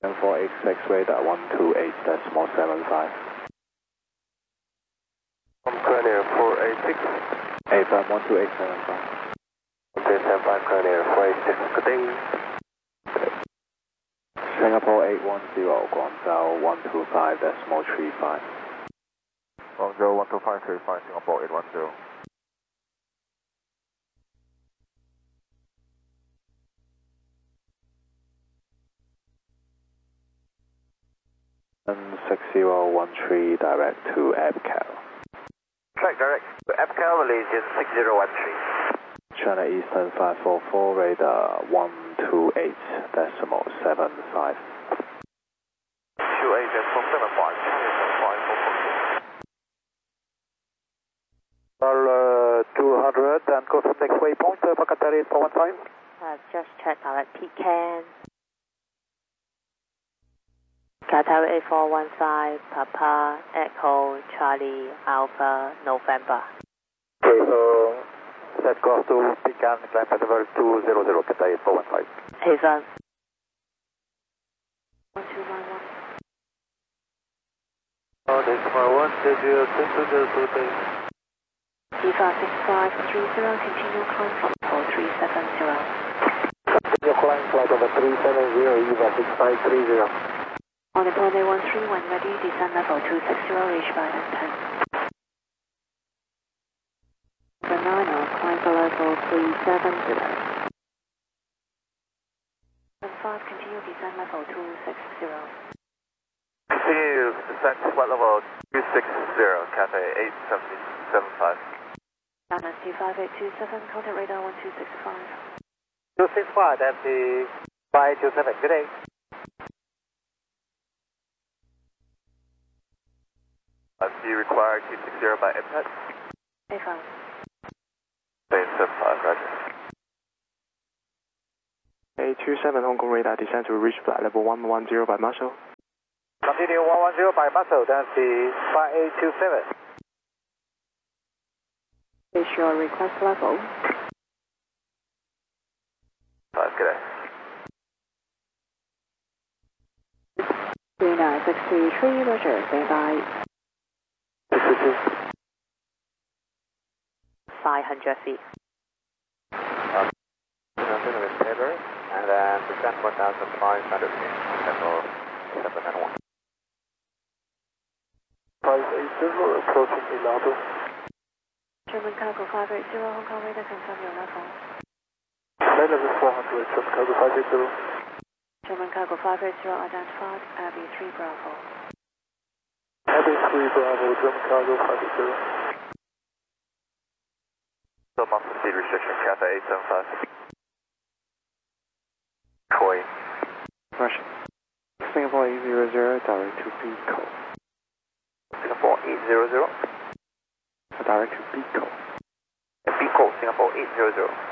486 radar 128.75. Crown 486. AFM 128.75. 128.75, Crown 486, good day. Singapore 810, Guangzhou 125.35. Guangzhou 125.35, Singapore 810. And 6013 direct to Abcal. Track direct to Abcal, Malaysian 6013. China Eastern 544, radar 128.75. 28.75, 200 and go to next waypoint, Qatar 8415. Just check direct Pecan. Qatar 8415, Papa, Echo, Charlie, Alpha, November. Okay, so set course to Pecan, climb at level 200, Qatar 8415. Haven. 1291. Decimal 1, schedule 1020 D56530, continue climb from 4370. Continue climb flight over 370, EVA 6530. On the runway 13, when ready, descend level 260, reach by 10. The 9 climb for level 370. 5, continue descend level 260. Continue descent to flight level 260, Cathay 875. Dynasty 5827, contact radar 1265. 265, Dynasty 527, good day. See required 260 by impact. A5. 875, roger. 827 Hong Kong radar descend to reach flight level 110 by muscle. Continue 110 by muscle, Dynasty 5827. Is your request level? 5, good day. 3963, roger, stand by. 500 feet. Nothing with Taylor, and then descent 1,500 feet, level 791. 580, approaching Ilado. German cargo 580, Hong Kong radar, confirm your level. Flight level 400, German cargo 580. German cargo 580, identified, Abbey 3 Bravo. Abbey 3 Bravo, German cargo 580. Still months of speed restriction, Cathay 875. Koi. Russian. Singapore 800, direct to Pico. Singapore 800. Direct to Pico. Pico, Singapore 800.